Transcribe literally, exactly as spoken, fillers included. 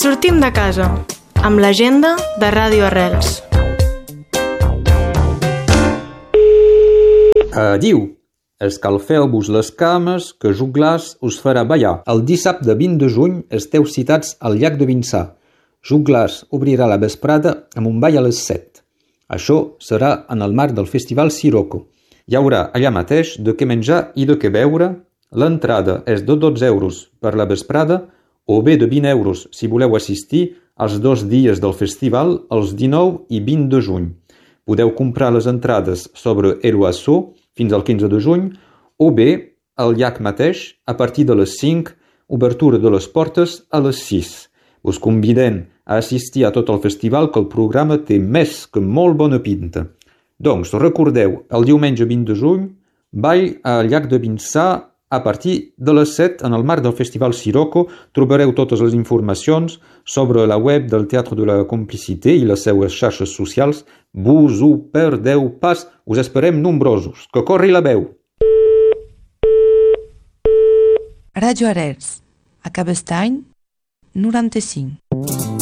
Sortim de casa, amb l'agenda de Ràdio Arrels. Adiu! Escalfeu-vos les cames, que Joglars us farà ballar. El dissabte vint de juny esteu citats al llac de Vinçà. Joglars obrirà la vesprada amb un ball a les set. Això serà en el marc del festival Sirocco. Hi haurà allà mateix de què menjar i de què beure. L'entrada és de dotze euros per la vesprada o bé de vint euros si voleu assistir als dos dies del festival, els dinou i vint de juny. Podeu comprar les entrades sobre Eloasso fins al quinze de juny o bé al llac mateix a partir de les cinc, obertura de les portes a les sis. Us convidem a assistir a tot el festival, que el programa té més que molt bona pinta. Doncs recordeu, el diumenge vint de juny, ball al llac de Vinçà a partir de les set en el marc del Festival Sirocco. Trobareu totes les informacions sobre la web del Teatre de la Complicité i les seues xarxes socials. Vos ho perdeu pas, us esperem nombrosos. Que corri la veu! Ràdio Arrels, a Cabestany, noranta-cinc.